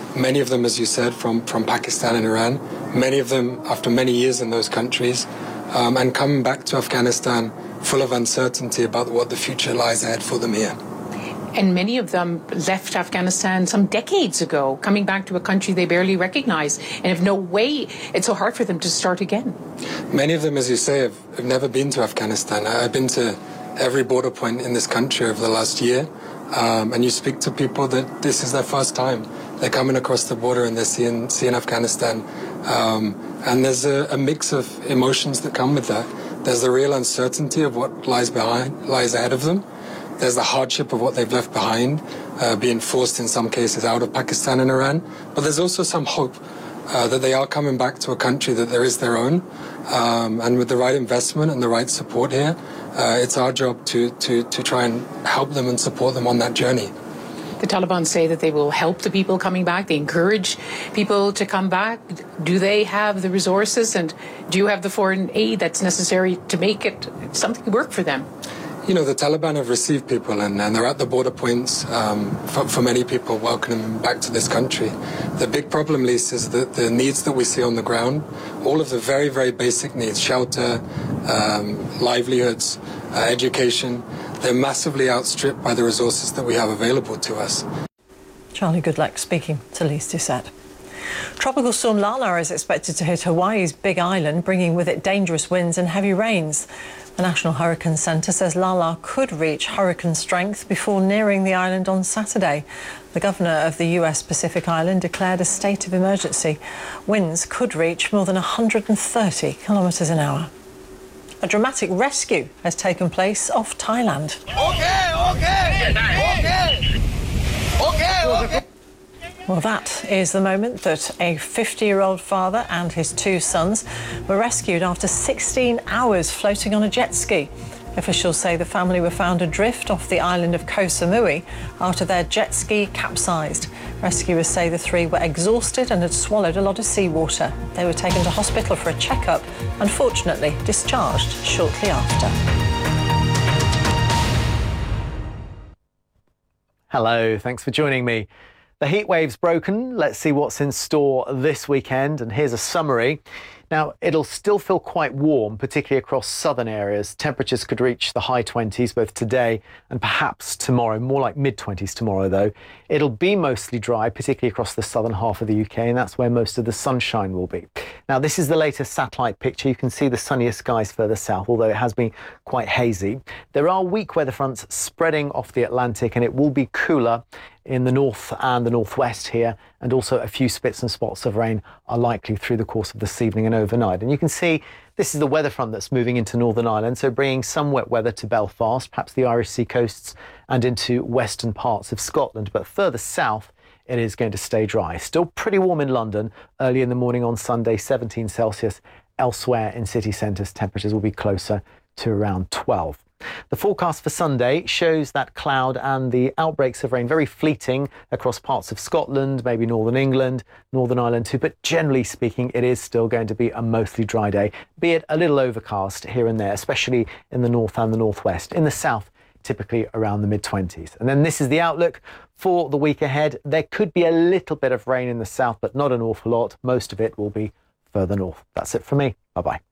Many of them, as you said, from Pakistan and Iran. Many of them after many years in those countries, and coming back to Afghanistan full of uncertainty about what the future lies ahead for them here. And many of them left Afghanistan some decades ago, coming back to a country they barely recognize and have no way. It's so hard for them to start again. Many of them, as you say, have never been to Afghanistan. I've been to every border point in this country over the last year, and you speak to people that this is their first time. They're coming across the border and they're seeing Afghanistan. And there's a mix of emotions that come with that. There's the real uncertainty of what lies ahead of them. There's the hardship of what they've left behind, being forced in some cases out of Pakistan and Iran. But there's also some hope that they are coming back to a country that there is their own. And with the right investment and the right support here, it's our job to try and help them and support them on that journey. The Taliban say that they will help the people coming back. They encourage people to come back. Do they have the resources, and do you have the foreign aid that's necessary to make it something work for them? You know, the Taliban have received people, and they're at the border points for many people, welcoming them back to this country. The big problem, Lisa, is that the needs that we see on the ground, all of the very, very basic needs, shelter, livelihoods, education, they're massively outstripped by the resources that we have available to us. Charlie Goodluck speaking to Lise Doucette. Tropical storm Lala is expected to hit Hawaii's Big Island, bringing with it dangerous winds and heavy rains. The National Hurricane Centre says Lala could reach hurricane strength before nearing the island on Saturday. The governor of the US Pacific Island declared a state of emergency. Winds could reach more than 130 kilometres an hour. A dramatic rescue has taken place off Thailand. Okay. Well, that is the moment that a 50-year-old father and his two sons were rescued after 16 hours floating on a jet ski. Officials say the family were found adrift off the island of Koh Samui after their jet ski capsized. Rescuers say the three were exhausted and had swallowed a lot of seawater. They were taken to hospital for a checkup and fortunately discharged shortly after. Hello, thanks for joining me. The heatwave's broken. Let's see what's in store this weekend. And here's a summary. Now, it'll still feel quite warm, particularly across southern areas. Temperatures could reach the high 20s both today and perhaps tomorrow, more like mid-20s tomorrow, though. It'll be mostly dry, particularly across the southern half of the UK, and that's where most of the sunshine will be. Now, this is the latest satellite picture. You can see the sunnier skies further south, although it has been quite hazy. There are weak weather fronts spreading off the Atlantic, and it will be cooler in the north and the northwest here, and also a few spits and spots of rain are likely through the course of this evening and overnight. And you can see this is the weather front that's moving into Northern Ireland, so bringing some wet weather to Belfast, perhaps the Irish Sea coasts and into western parts of Scotland. But further south, it is going to stay dry. Still pretty warm in London early in the morning on Sunday, 17 Celsius. Elsewhere in city centres, temperatures will be closer to around 12. The forecast for Sunday shows that cloud and the outbreaks of rain very fleeting across parts of Scotland, maybe northern England, Northern Ireland too, but generally speaking, it is still going to be a mostly dry day, be it a little overcast here and there, especially in the north and the northwest. In the south, typically around the mid-20s. And then this is the outlook for the week ahead. There could be a little bit of rain in the south, but not an awful lot. Most of it will be further north. That's it from me. Bye-bye.